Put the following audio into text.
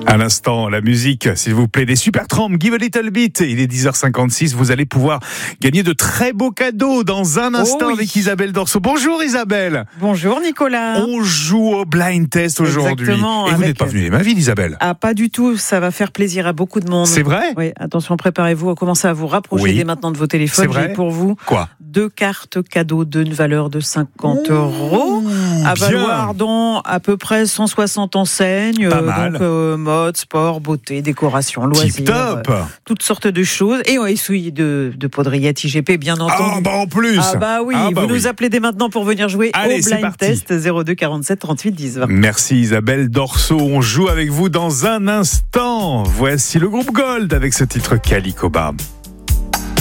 À l'instant, la musique, s'il vous plaît, des Supertramp, Give a Little Bit. Il est 10h56, vous allez pouvoir gagner de très beaux cadeaux dans un instant avec Isabelle Dorso. Bonjour Isabelle. Bonjour Nicolas. On joue au blind test aujourd'hui. Exactement, et vous n'êtes pas venu les mains vides, Isabelle. Ah, pas du tout, ça va faire plaisir à beaucoup de monde. C'est vrai? Oui, attention, préparez-vous à commencer à vous rapprocher dès maintenant de vos téléphones. C'est vrai. J'ai pour vous Quoi? 2 cartes cadeaux d'une valeur de 50 €, à valoir dans à peu près 160 enseignes. Pas mal. Donc mode, sport, beauté, décoration, loisirs, Tip top. toutes sortes de choses. Et on est souillé de poudriette IGP, bien entendu. Ah bah en plus. Ah bah oui, vous nous appelez dès maintenant pour venir jouer Allez, au blind test 02 47 38 10 20. Merci Isabelle Dorso, on joue avec vous dans un instant. Voici le groupe Gold avec ce titre Calico Bar.